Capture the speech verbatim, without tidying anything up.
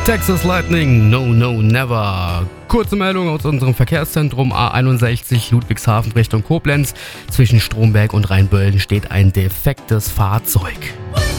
Texas Lightning, no, no, never. Kurze Meldung aus unserem Verkehrszentrum A einundsechzig Ludwigshafen Richtung Koblenz. Zwischen Stromberg und Rheinböllen steht ein defektes Fahrzeug.